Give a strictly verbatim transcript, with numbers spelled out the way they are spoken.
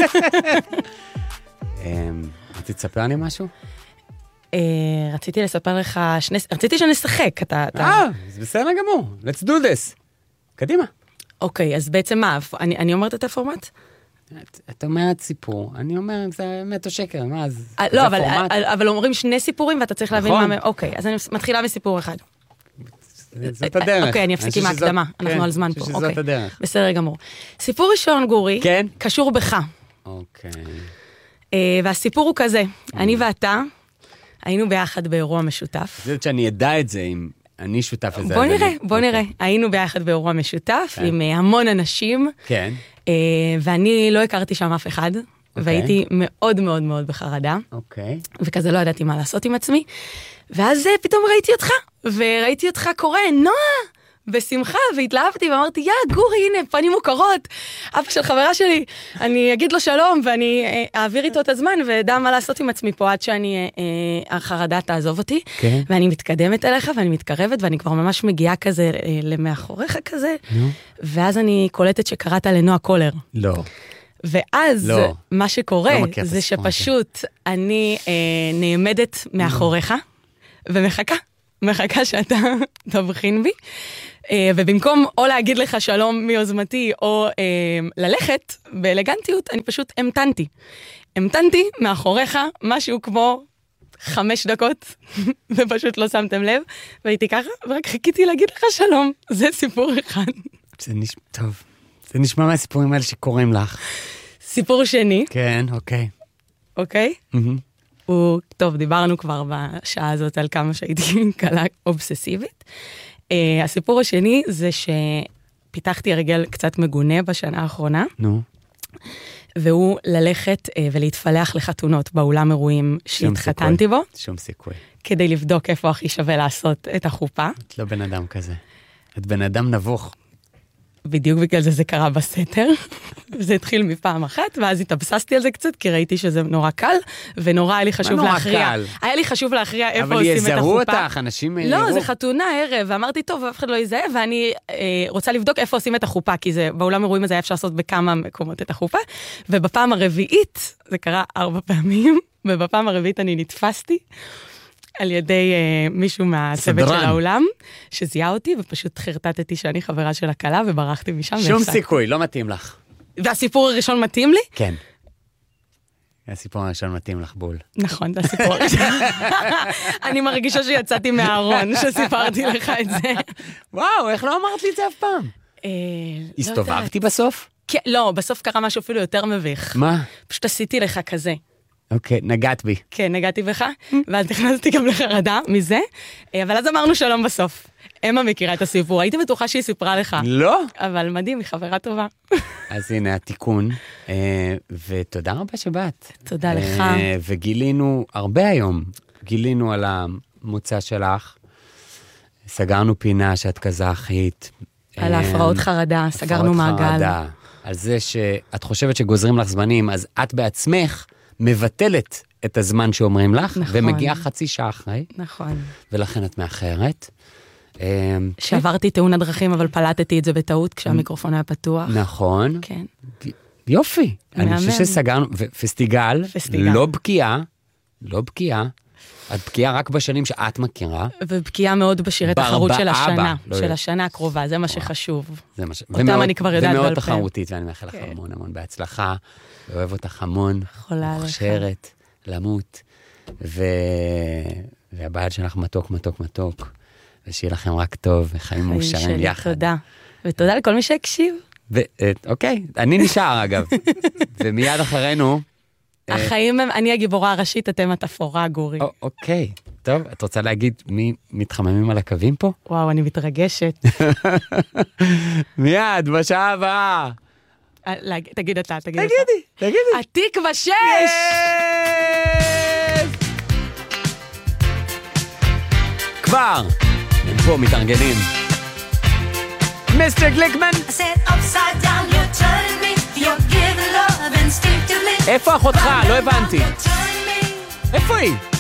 רציתי לספר לי משהו? רציתי לספר לך, רציתי שנשחק. אה, זה בסדר גמור. Let's do this. קדימה. אוקיי, אז בעצם מה? אני אומרת את הפורמט? את אומרת סיפור, אני אומר, זה אמת או שקר, מה, זה הפורמט? לא, אבל אומרים שני סיפורים, ואתה צריך להבין מה... אוקיי, אז אני מתחילה מסיפור אחד. זאת הדרך. אוקיי, אני אפסיק עם ההקדמה, אנחנו על זמן פה. זאת הדרך. בסדר גמור. סיפור ראשון, גורי, קשור בך. אוקיי. והסיפור הוא כזה, אני ואתה היינו ביחד באירוע משותף. זאת שאני אדע את זה, אם אני שותף לזה. בוא נראה, בוא נראה. היינו ביחד באירוע משותף, עם המון אנשים. כן. ואני לא הכרתי שם אף אחד, והייתי מאוד מאוד מאוד בחרדה. אוקיי. וכזה לא ידעתי מה לעשות עם עצמי. ואז פתאום ראיתי אותך, וראיתי אותך קורא, נועה, בשמחה, והתלהבתי, ואמרתי, יא, גורי, הנה, פנים מוכרות, אבא של חברה שלי, אני אגיד לו שלום, ואני אעביר איתו את הזמן, ודע מה לעשות עם עצמי פה, עד שאני, החרדה תעזוב אותי, כן. ואני מתקדמת אליך, ואני מתקרבת, ואני כבר ממש מגיעה כזה, למאחוריך כזה, ואז אני קולטת שקראת לנועה קולר. לא. ואז לא. מה שקורה, לא זה שפשוט אני נעמדת מאחוריך, ומחכה, מחכה שאתה תבחין בי, ובמקום או להגיד לך שלום מיוזמתי, או ללכת באלגנטיות, אני פשוט המתנתי. המתנתי מאחוריך משהו כמו חמש דקות, ופשוט לא שמתם לב, והייתי ככה, ורק חיכיתי להגיד לך שלום. זה סיפור אחד. זה נשמע טוב. זה נשמע מהסיפורים האלה שקוראים לך. סיפור שני. כן, אוקיי. אוקיי? הוא, טוב, דיברנו כבר בשעה הזאת על כמה שהייתי קלה אובססיבית. Uh, הסיפור השני זה שפיתחתי הרגל קצת מגונה בשנה האחרונה. נו. והוא ללכת uh, ולהתפלח לחתונות באולם אירועים שהתחתנתי בו. שום סיכוי. כדי לבדוק איפה הכי שווה לעשות את החופה. את לא בן אדם כזה. את בן אדם נבוך. בדיוק בגלל זה זה קרה בסתר, זה התחיל מפעם אחת, ואז התאבססתי על זה קצת, כי ראיתי שזה נורא קל, ונורא היה לי חשוב להכריע. היה לי חשוב להכריע איפה עושים את החופה. אבל יזהרו אותך, אנשים יראו. לא, זה חתונה ערב, ואמרתי, טוב, אף אחד לא יזהה, ואני רוצה לבדוק איפה עושים את החופה, כי זה, באולם אירועים הזה היה אפשר לעשות בכמה מקומות את החופה, ובפעם הרביעית, זה קרה ארבע פעמים, ובפעם הרביעית אני נתפסתי, על ידי uh, מישהו מהצוות של האולם, שזיהה אותי, ופשוט חרטטתי שאני חברה של הקלה, וברחתי משם. שום והפסק. סיכוי, לא מתאים לך. והסיפור הראשון מתאים לי? כן. הסיפור הראשון מתאים לך בול. נכון, זה הסיפור הראשון. אני מרגישה שיצאתי מהארון, שסיפרתי לך את זה. וואו, איך לא אמרת לי את זה אף פעם? הסתובבתי בסוף? כן, לא, בסוף קרה משהו אפילו יותר מביך. מה? פשוט עשיתי לך כזה. אוקיי, נגעת בי. כן, נגעתי בך, ואז נכנסתי גם לחרדה מזה, אבל אז אמרנו שלום בסוף. אמה מכירה את הסיפור, הייתי בטוחה שהיא סיפרה לך. לא. אבל מדהים, היא חברה טובה. אז הנה התיקון, ותודה רבה שבאת. תודה לך. וגילינו הרבה היום, גילינו על המוצא שלך, סגרנו פינה שאת קזחית. על ההפרעות חרדה, סגרנו מעגל. על זה שאת חושבת שגוזרים לך זמנים, אז את בעצמך, מבטלת את הזמן שאומרים לך, נכון. ומגיעה חצי שעה אחרי. נכון. ולכן את מאחרת. שעברתי תאונת דרכים, אבל פלטתי את זה בטעות, כשהמיקרופון היה פתוח. נכון. כן. יופי. אני חושב שסגרנו, ופסטיגל, לא בקיעה, לא בקיעה, את בקיעה רק בשנים שאת מכירה. ובקיעה מאוד בשירי תחרות של השנה, של השנה הקרובה, זה מה שחשוב. אותם אני כבר יודעת בעל פה. זה מאוד תחרותית, ואני מאחל לך המון המון בהצלחה, ואוהב אותך המון, מוכשרת, למות, והבעל שלך מתוק, מתוק, מתוק, ושיהיה לכם רק טוב, וחיים מאושרים יחד. תודה, ותודה לכל מי שהקשיב. אוקיי, אני נשאר אגב, ומיד אחרינו, החיים הם, אני הגיבורה הראשית, אתם התפאורה, גורי. אוקיי, טוב, את רוצה להגיד מי מתחממים על הקווים פה? וואו, אני מתרגשת. מיד, בשעה הבאה. תגיד אתה, תגיד אתה. תגידי, תגידי. התקווה שש! כבר, הם פה מתארגנים. מיסטר גליקמן. איפה אחותך? לא הבנתי. איפה היא?